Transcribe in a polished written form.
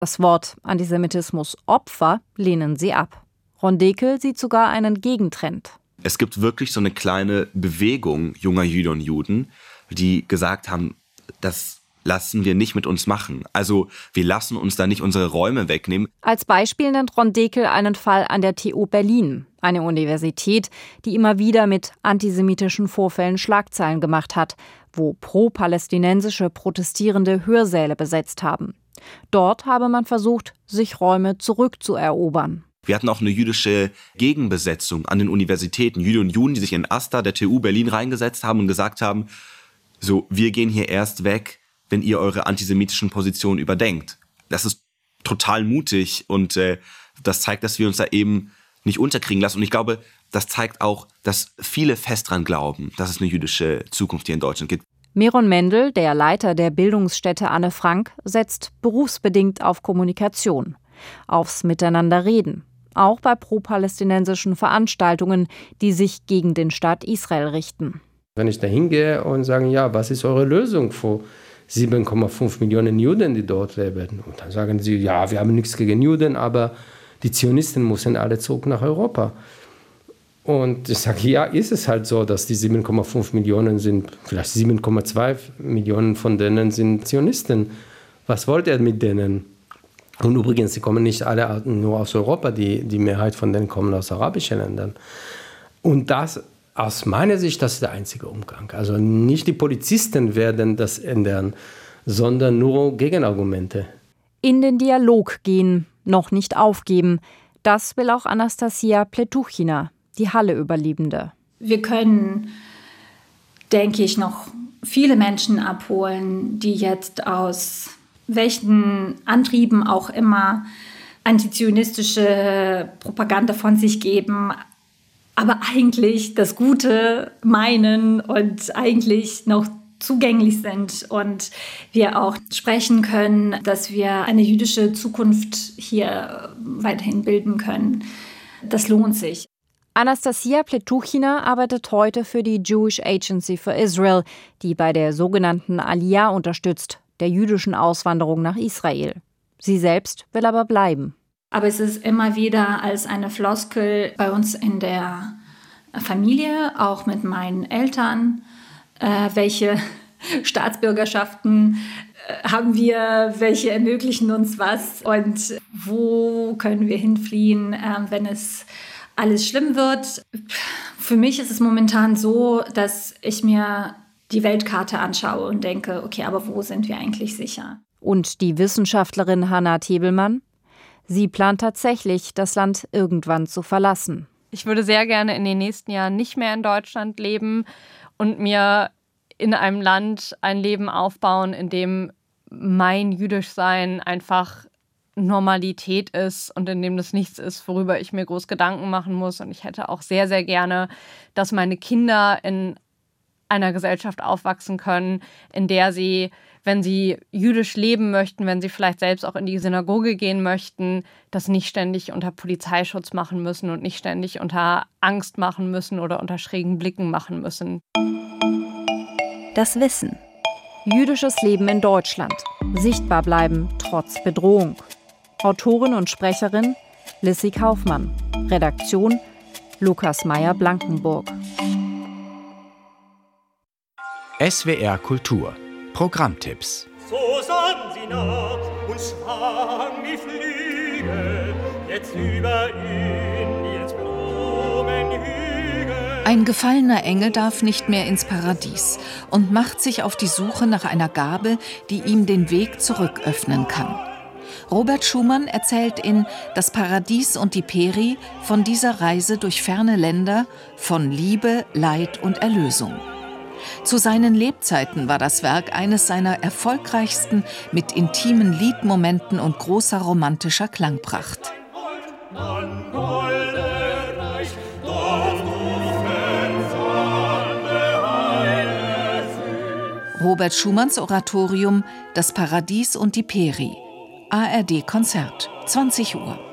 Das Wort Antisemitismus-Opfer lehnen sie ab. Ron Dekel sieht sogar einen Gegentrend. Es gibt wirklich so eine kleine Bewegung junger Jüdinnen und Juden, die gesagt haben, das lassen wir nicht mit uns machen. Also wir lassen uns da nicht unsere Räume wegnehmen. Als Beispiel nennt Ron Dekel einen Fall an der TU Berlin, eine Universität, die immer wieder mit antisemitischen Vorfällen Schlagzeilen gemacht hat, wo pro-palästinensische Protestierende Hörsäle besetzt haben. Dort habe man versucht, sich Räume zurückzuerobern. Wir hatten auch eine jüdische Gegenbesetzung an den Universitäten. Jüdinnen und Juden, die sich in AStA, der TU Berlin, reingesetzt haben und gesagt haben, so, wir gehen hier erst weg, wenn ihr eure antisemitischen Positionen überdenkt. Das ist total mutig und das zeigt, dass wir uns da eben nicht unterkriegen lassen. Und ich glaube, das zeigt auch, dass viele fest dran glauben, dass es eine jüdische Zukunft hier in Deutschland gibt. Meron Mendel, der Leiter der Bildungsstätte Anne Frank, setzt berufsbedingt auf Kommunikation, aufs Miteinanderreden, auch bei pro-palästinensischen Veranstaltungen, die sich gegen den Staat Israel richten. Wenn ich da hingehe und sage, ja, was ist eure Lösung für 7,5 Millionen Juden, die dort leben? Und dann sagen sie, ja, wir haben nichts gegen Juden, aber die Zionisten müssen alle zurück nach Europa. Und ich sage, ja, ist es halt so, dass die 7,5 Millionen sind, vielleicht 7,2 Millionen von denen sind Zionisten. Was wollt ihr mit denen? Und übrigens, sie kommen nicht alle nur aus Europa, die Mehrheit von denen kommen aus arabischen Ländern. Und das, aus meiner Sicht, das ist der einzige Umgang. Also nicht die Polizisten werden das ändern, sondern nur Gegenargumente. In den Dialog gehen, noch nicht aufgeben. Das will auch Anastasia Pletuchina, die Halle-Überlebende. Wir können, denke ich, noch viele Menschen abholen, die jetzt aus welchen Antrieben auch immer antizionistische Propaganda von sich geben, aber eigentlich das Gute meinen und eigentlich noch zugänglich sind und wir auch sprechen können, dass wir eine jüdische Zukunft hier weiterhin bilden können. Das lohnt sich. Anastasia Pletuchina arbeitet heute für die Jewish Agency for Israel, die bei der sogenannten Aliyah unterstützt, der jüdischen Auswanderung nach Israel. Sie selbst will aber bleiben. Aber es ist immer wieder als eine Floskel bei uns in der Familie, auch mit meinen Eltern, welche Staatsbürgerschaften haben wir, welche ermöglichen uns was und wo können wir hinfliehen, wenn es alles schlimm wird. Für mich ist es momentan so, dass ich mir die Weltkarte anschaue und denke, okay, aber wo sind wir eigentlich sicher? Und die Wissenschaftlerin Hanna Tebelmann? Sie plant tatsächlich, das Land irgendwann zu verlassen. Ich würde sehr gerne in den nächsten Jahren nicht mehr in Deutschland leben und mir in einem Land ein Leben aufbauen, in dem mein Jüdischsein einfach Normalität ist und in dem das nichts ist, worüber ich mir groß Gedanken machen muss. Und ich hätte auch sehr, sehr gerne, dass meine Kinder in einer Gesellschaft aufwachsen können, in der sie, wenn sie jüdisch leben möchten, wenn sie vielleicht selbst auch in die Synagoge gehen möchten, das nicht ständig unter Polizeischutz machen müssen und nicht ständig unter Angst machen müssen oder unter schrägen Blicken machen müssen. Das Wissen. Jüdisches Leben in Deutschland. Sichtbar bleiben trotz Bedrohung. Autorin und Sprecherin Lissy Kaufmann. Redaktion Lukas Meyer-Blankenburg. SWR Kultur. Programmtipps. So sang sie nach und schwang die Flügel, jetzt über Indiens Blumenhügel. Ein gefallener Engel darf nicht mehr ins Paradies und macht sich auf die Suche nach einer Gabe, die ihm den Weg zurück öffnen kann. Robert Schumann erzählt in Das Paradies und die Peri von dieser Reise durch ferne Länder, von Liebe, Leid und Erlösung. Zu seinen Lebzeiten war das Werk eines seiner erfolgreichsten mit intimen Liedmomenten und großer romantischer Klangpracht. Robert Schumanns Oratorium Das Paradies und die Peri. ARD Konzert, 20 Uhr.